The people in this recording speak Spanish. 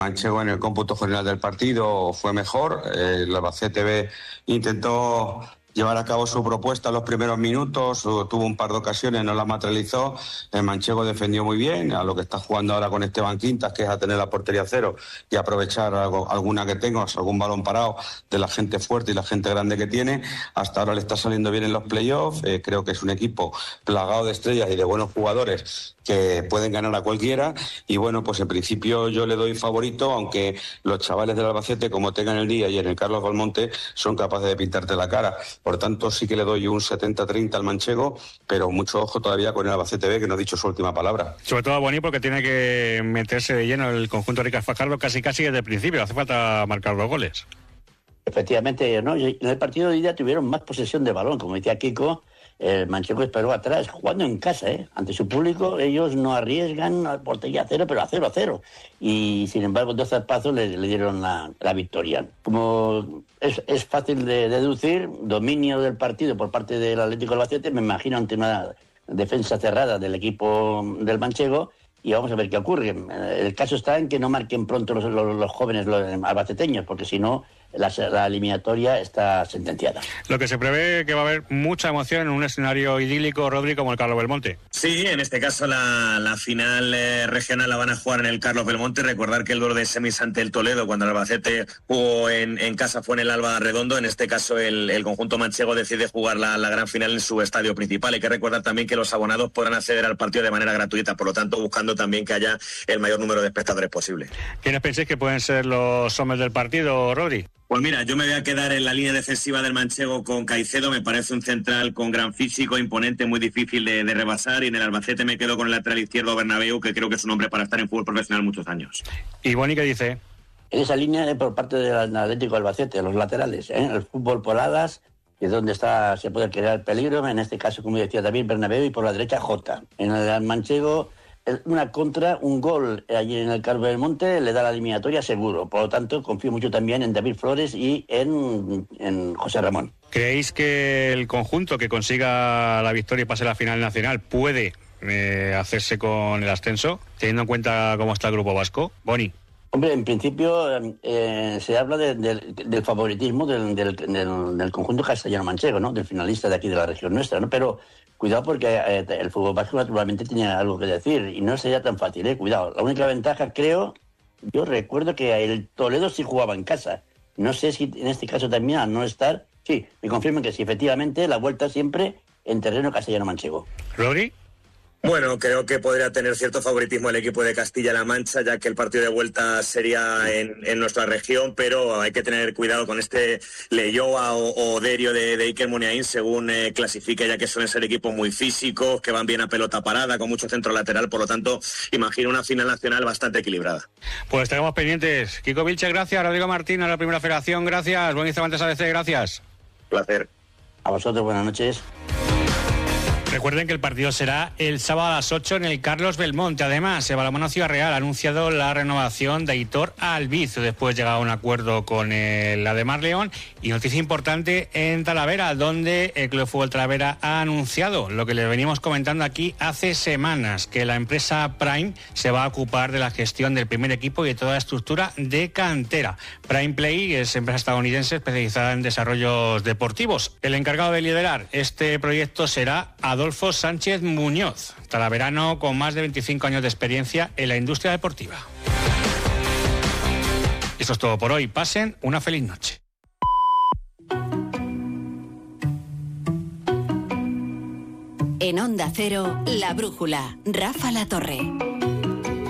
Manchego en el cómputo general del partido fue mejor. El Albacete B intentó llevar a cabo su propuesta en los primeros minutos, tuvo un par de ocasiones, no las materializó. El Manchego defendió muy bien, a lo que está jugando ahora con Esteban Quintas, que es a tener la portería cero y aprovechar alguna que tenga, algún balón parado de la gente fuerte y la gente grande que tiene. Hasta ahora le está saliendo bien en los playoffs. Creo que es un equipo plagado de estrellas y de buenos jugadores que pueden ganar a cualquiera. Y bueno, pues en principio yo le doy favorito, aunque los chavales del Albacete, como tengan el día y en el Carlos Belmonte, son capaces de pintarte la cara. Por tanto, sí que le doy un 70-30 al Manchego, pero mucho ojo todavía con el Albacete B, que no ha dicho su última palabra. Sobre todo a Boni, porque tiene que meterse de lleno el conjunto de Ricard Fajardo casi desde el principio. Hace falta marcar los goles. Efectivamente, ¿no? En el partido de ida tuvieron más posesión de balón, como decía Kiko. El Manchego esperó atrás, jugando en casa, ante su público. Ellos no arriesgan, portería a cero, pero a 0-0. Y sin embargo, 2 zarpazos le dieron la victoria. Como es fácil de deducir, dominio del partido por parte del Atlético Albacete, me imagino ante una defensa cerrada del equipo del Manchego. Y vamos a ver qué ocurre. El caso está en que no marquen pronto los jóvenes albaceteños, porque si no, la eliminatoria está sentenciada. Lo que se prevé que va a haber mucha emoción en un escenario idílico, Rodri, como el Carlos Belmonte. Sí, en este caso la final regional la van a jugar en el Carlos Belmonte. Recordar que el duelo de semis ante el Toledo, cuando el Albacete jugó en casa, fue en el Alba Redondo. En este caso el conjunto manchego decide jugar la gran final en su estadio principal. Hay que recordar también que los abonados podrán acceder al partido de manera gratuita, por lo tanto buscando también que haya el mayor número de espectadores posible. ¿Quiénes pensáis que pueden ser los hombres del partido, Rodri? Pues mira, yo me voy a quedar en la línea defensiva del Manchego con Caicedo. Me parece un central con gran físico, imponente, muy difícil de rebasar. Y en el Albacete me quedo con el lateral izquierdo Bernabéu, que creo que es un hombre para estar en fútbol profesional muchos años. ¿Y Boni qué dice? En esa línea por parte del Atlético Albacete, los laterales, el fútbol por alas, que es donde se puede crear peligro. En este caso, como decía David, Bernabéu, y por la derecha Jota. En el Manchego, una contra, un gol allí en el Carlos Belmonte le da la eliminatoria seguro. Por lo tanto, confío mucho también en David Flores y en José Ramón. ¿Creéis que el conjunto que consiga la victoria y pase a la final nacional puede hacerse con el ascenso, teniendo en cuenta cómo está el grupo vasco? Boni. Hombre, en principio se habla del favoritismo del conjunto castellano-manchego, ¿no? Del finalista de aquí de la región nuestra, ¿no? Pero cuidado, porque el fútbol vasco naturalmente tiene algo que decir y no sería tan fácil, cuidado. La única ventaja, yo recuerdo que el Toledo sí jugaba en casa. No sé si en este caso también, al no estar, sí, me confirman que sí, efectivamente, la vuelta siempre en terreno castellano-manchego. ¿Rodri? Bueno, creo que podría tener cierto favoritismo el equipo de Castilla-La Mancha, ya que el partido de vuelta sería en nuestra región, pero hay que tener cuidado con este Leioa o Derio de Iker Muniain, según clasifica, ya que suelen ser equipos muy físicos, que van bien a pelota parada, con mucho centro lateral, por lo tanto, imagino una final nacional bastante equilibrada. Pues estaremos pendientes. Kiko Vilche, gracias. Rodrigo Martín, a la Primera Federación, gracias. Buen Cervantes ABC, gracias. Placer. A vosotros, buenas noches. Recuerden que el partido será el sábado a las 8 en el Carlos Belmonte. Además, el Balonmano Ciudad Real ha anunciado la renovación de Aitor Albizu. Después llega a un acuerdo con la de Mar León. Y noticia importante en Talavera, donde el Club de Fútbol Talavera ha anunciado lo que les venimos comentando aquí hace semanas, que la empresa Prime se va a ocupar de la gestión del primer equipo y de toda la estructura de cantera. Prime Play es empresa estadounidense especializada en desarrollos deportivos. El encargado de liderar este proyecto será Adolfo Sánchez Muñoz, talaverano con más de 25 años de experiencia en la industria deportiva. Eso es todo por hoy. Pasen una feliz noche. En Onda Cero, La Brújula, Rafa Latorre.